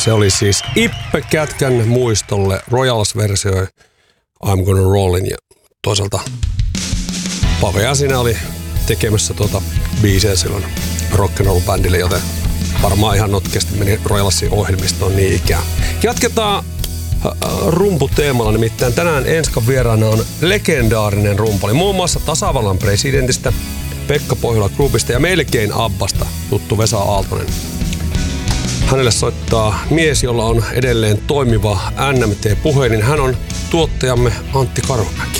Se oli siis Ippe Kätkän muistolle Royals-versio I'm Gonna Rollin ja toisaalta Pave Jäsinä oli tekemässä biisiä silloin rock'n'roll-bändille, joten varmaan ihan notkeasti meni Royalsin ohjelmistoon niin ikään. Jatketaan rumputeemalla, nimittäin tänään Enskan vieraana on legendaarinen rumpali, muun muassa tasavallan presidentistä, Pekka Pohjola Groupista ja melkein Abbasta tuttu Vesa Aaltonen. Hänelle soittaa mies, jolla on edelleen toimiva NMT-puhelin. Hän on tuottajamme Antti Karhumäki.